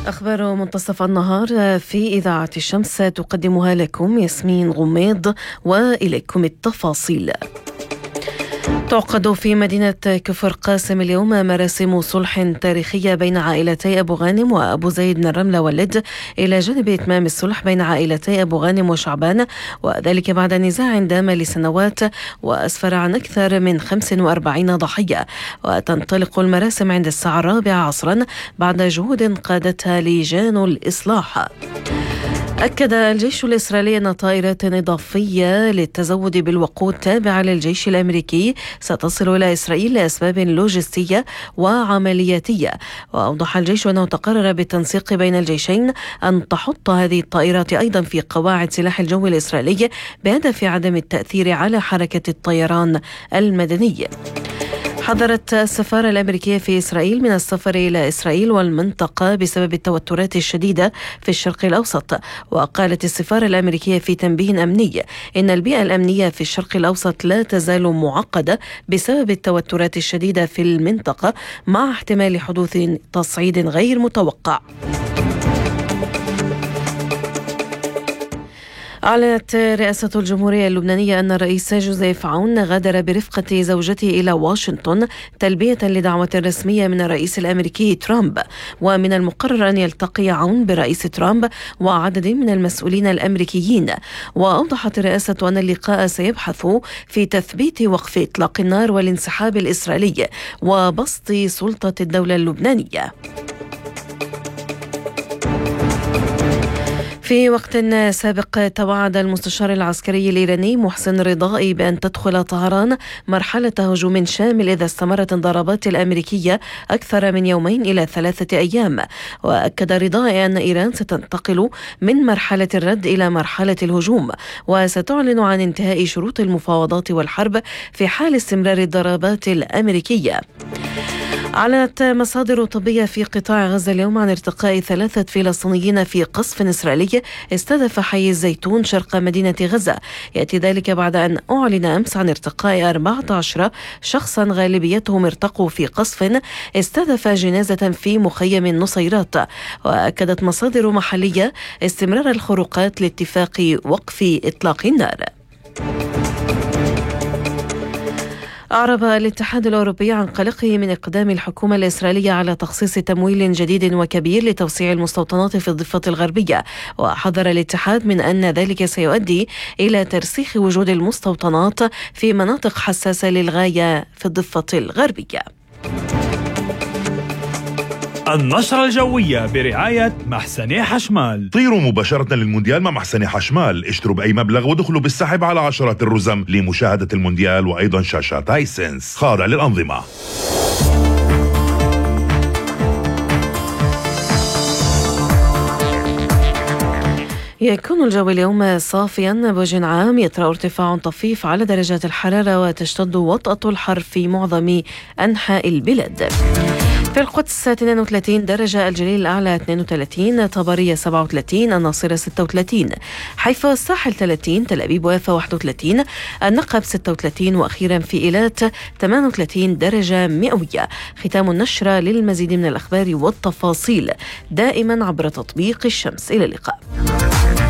أخبار منتصف النهار في إذاعة الشمس تقدمها لكم ياسمين غميض، وإليكم التفاصيل. تعقد في مدينة كفر قاسم اليوم مراسم صلح تاريخية بين عائلتي أبو غانم وأبو زيد من الرملة واللد، إلى جانب إتمام الصلح بين عائلتي أبو غانم وشعبان، وذلك بعد نزاع دام لسنوات وأسفر عن أكثر من 45 ضحية. وتنطلق المراسم عند الساعة 4 عصرا بعد جهود قادتها لجان الإصلاح. أكد الجيش الإسرائيلي أن طائرات إضافية للتزود بالوقود تابعة للجيش الأمريكي ستصل إلى إسرائيل لأسباب لوجستية وعملياتية. وأوضح الجيش أنه تقرر بالتنسيق بين الجيشين أن تحط هذه الطائرات أيضا في قواعد سلاح الجو الإسرائيلي بهدف عدم التأثير على حركة الطيران المدني. حذرت السفارة الأمريكية في إسرائيل من السفر إلى إسرائيل والمنطقة بسبب التوترات الشديدة في الشرق الأوسط. وقالت السفارة الأمريكية في تنبيه أمني إن البيئة الأمنية في الشرق الأوسط لا تزال معقدة بسبب التوترات الشديدة في المنطقة، مع احتمال حدوث تصعيد غير متوقع. أعلنت رئاسة الجمهورية اللبنانية أن الرئيس جوزيف عون غادر برفقة زوجته إلى واشنطن تلبية لدعوة رسمية من الرئيس الأمريكي ترامب. ومن المقرر أن يلتقي عون برئيس ترامب وعدد من المسؤولين الأمريكيين. وأوضحت الرئاسة أن اللقاء سيبحث في تثبيت وقف إطلاق النار والانسحاب الإسرائيلي وبسط سلطة الدولة اللبنانية. في وقت سابق توعد المستشار العسكري الإيراني محسن رضائي بأن تدخل طهران مرحلة هجوم شامل إذا استمرت الضربات الأمريكية أكثر من يومين إلى 3 أيام. وأكد رضائي أن إيران ستنتقل من مرحلة الرد إلى مرحلة الهجوم، وستعلن عن انتهاء شروط المفاوضات والحرب في حال استمرار الضربات الأمريكية. أعلنت مصادر طبية في قطاع غزة اليوم عن ارتقاء 3 فلسطينيين في قصف إسرائيلي استهدف حي الزيتون شرق مدينة غزة. يأتي ذلك بعد أن أعلن أمس عن ارتقاء 14 شخصا غالبيتهم ارتقوا في قصف استهدف جنازة في مخيم النصيرات. وأكدت مصادر محلية استمرار الخروقات لاتفاق وقف إطلاق النار. أعرب الاتحاد الأوروبي عن قلقه من إقدام الحكومة الإسرائيلية على تخصيص تمويل جديد وكبير لتوسيع المستوطنات في الضفة الغربية. وحذر الاتحاد من أن ذلك سيؤدي إلى ترسيخ وجود المستوطنات في مناطق حساسة للغاية في الضفة الغربية. النشرة الجوية برعاية محسني حشمال. طيروا مباشرة للمونديال مع محسني حشمال، اشتروا بأي مبلغ ودخلوا بالسحب على عشرات الرزم لمشاهدة المونديال وأيضا شاشات هايسنس خاضع للأنظمة. يكون الجو اليوم صافيا بوجه عام، يطرأ ارتفاع طفيف على درجات الحرارة وتشتد وطأة الحر في معظم أنحاء البلاد. في القدس 32 درجة، الجليل الأعلى 32، طبرية 37، الناصرة 36، حيفا والساحل 30، تل أبيب ويافا 31، النقب 36، وأخيرا في إيلات 38 درجة مئوية. ختام النشرة. للمزيد من الأخبار والتفاصيل دائما عبر تطبيق الشمس. إلى اللقاء.